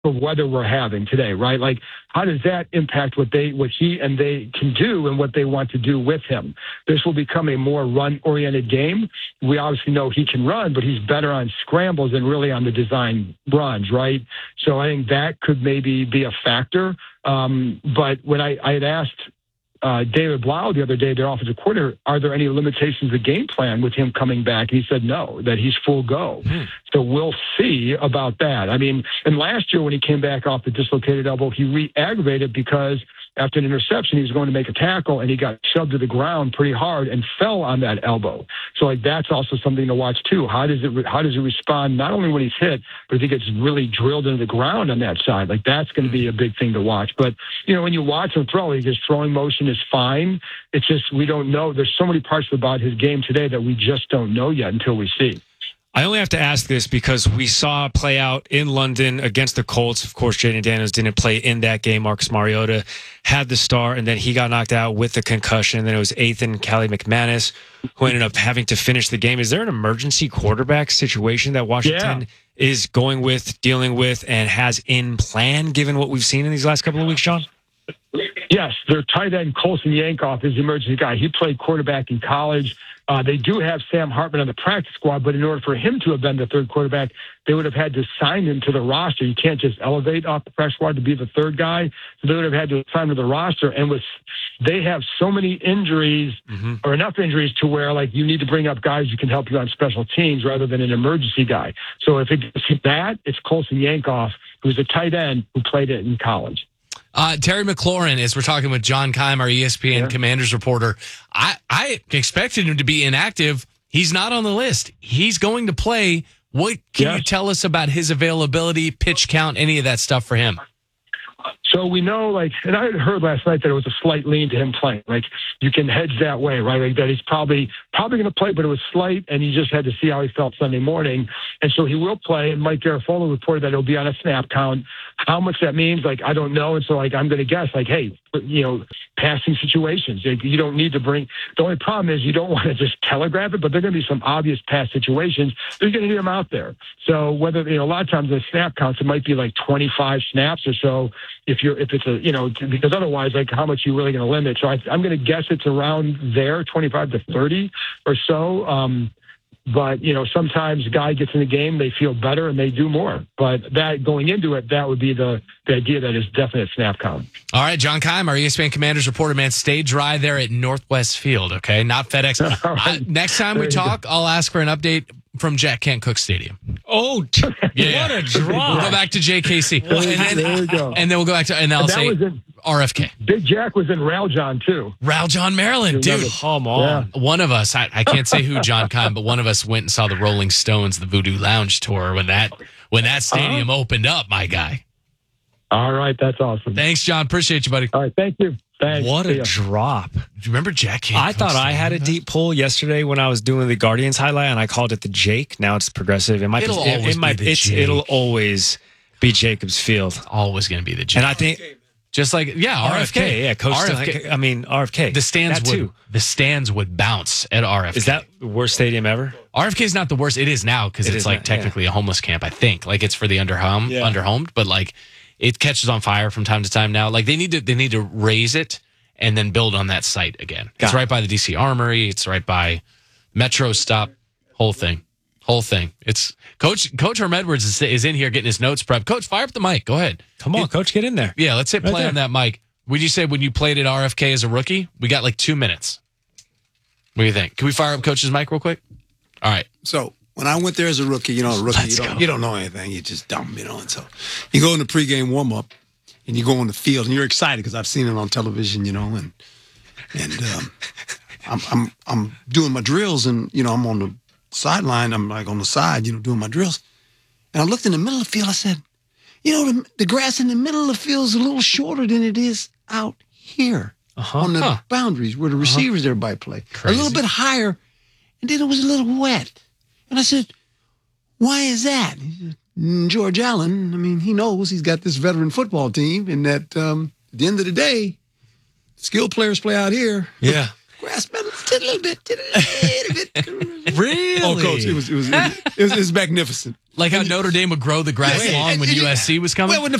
of weather we're having today, right? Like, how does that impact what he and they can do and what they want to do with him? This will become a more run-oriented game. We obviously know he can run, but he's better on scrambles than really on the design runs, right? So I think that could maybe be a factor. But when I had asked David Blau the other day, their offensive coordinator, are there any limitations to the game plan with him coming back? And he said no, that he's full go. So we'll see about that. I mean, and last year when he came back off the dislocated elbow, he re-aggravated because after an interception, he was going to make a tackle and he got shoved to the ground pretty hard and fell on that elbow. So like that's also something to watch too. How does it respond not only when he's hit, but if he gets really drilled into the ground on that side? Like that's going to be a big thing to watch. But you know, when you watch him throw, his throwing motion is fine. It's just we don't know. There's so many parts about his game today that we just don't know yet until we see. I only have to ask this because we saw it play out in London against the Colts. Of course, Jaden Daniels didn't play in that game. Marcus Mariota had the start, and then he got knocked out with the concussion. Then it was Ethan Kelly McManus who ended up having to finish the game. Is there an emergency quarterback situation that Washington is dealing with, and has in plan, given what we've seen in these last couple of weeks, John? Yes, their tight end, Colson Yankoff, is the emergency guy. He played quarterback in college. They do have Sam Hartman on the practice squad, but in order for him to have been the third quarterback, they would have had to sign him to the roster. You can't just elevate off the practice squad to be the third guy. So they would have had to sign him to the roster. And they have so many injuries or enough injuries to where like you need to bring up guys who can help you on special teams rather than an emergency guy. So if it's that, it's Colson Yankoff, who's a tight end who played it in college. Terry McLaurin, as we're talking with John Keim, our ESPN Commanders reporter, I expected him to be inactive. He's not on the list. He's going to play. What can you tell us about his availability, pitch count, any of that stuff for him? So we know, like, and I heard last night that it was a slight lean to him playing. Like, you can hedge that way, right? Like that he's probably going to play, but it was slight, and he just had to see how he felt Sunday morning. And so he will play, and Mike Garafolo reported that he'll be on a snap count. How much that means, like, I don't know. And so, like, I'm going to guess, like, hey, you know, passing situations. You don't need to bring – the only problem is you don't want to just telegraph it, but there are going to be some obvious pass situations. They're going to need them out there. So whether – you know, a lot of times the snap counts, it might be like 25 snaps or so if it's a – you know, because otherwise, like, how much are you really going to limit? So I'm going to guess it's around there, 25 to 30 or so. But, you know, sometimes a guy gets in the game, they feel better and they do more. But that going into it, that would be the idea that is definite snap count. All right, John Keim, our ESPN Commanders reporter, man, stay dry there at Northwest Field, okay? Not FedEx. Right. Next time we talk, I'll ask for an update from Jack Kent Cooke Stadium. Oh, yeah. What a drop. We'll go back to JKC. There you go. And then we'll go back to, and I'll say RFK. Big Jack was in Raljohn, too. Raljohn, Maryland, dude. Come on. Yeah. One of us, I can't say who, John Keim, but one of us went and saw the Rolling Stones, the Voodoo Lounge tour when that stadium opened up, my guy. All right, that's awesome. Thanks, John. Appreciate you, buddy. All right, thank you. Thanks. What a drop. Do you remember Jack Kent? I thought I had a deep pull yesterday when I was doing the Guardians highlight, and I called it the Jake. Now it's Progressive. It'll always be Jacobs Field. It's always going to be the Jake. And I think just like RFK. Yeah, Coach RFK. RFK. The stands would bounce at RFK. Is that the worst stadium ever? RFK is not the worst. It is now because it's like technically a homeless camp. I think like it's for the underhomed, but like it catches on fire from time to time now. Like they need to raise it and then build on that site again. It's right by the DC Armory. It's right by Metro Stop. Whole thing. It's Coach Herm Edwards is in here getting his notes prepped. Coach, fire up the mic. Go ahead. Come on, Coach, get in there. Yeah, let's hit play on that mic. Would you say when you played at RFK as a rookie? We got like 2 minutes. What do you think? Can we fire up Coach's mic real quick? All right. So when I went there as a rookie, you don't know anything. You're just dumb, you know. And so you go in the pregame warm up, and you go on the field, and you're excited because I've seen it on television, you know, and I'm doing my drills, and you know I'm on the sideline. I'm like on the side, you know, doing my drills, and I looked in the middle of the field. I said, you know, the grass in the middle of the field is a little shorter than it is out here on the boundaries where the receivers everybody play. Crazy. A little bit higher, and then it was a little wet. And I said, why is that? He said, George Allen, I mean, he knows he's got this veteran football team, and that at the end of the day, skilled players play out here. Yeah. Grass metal, a little bit. Really? Oh, coach, it was magnificent. Like how Notre Dame would grow the grass long when USC was coming? Well, when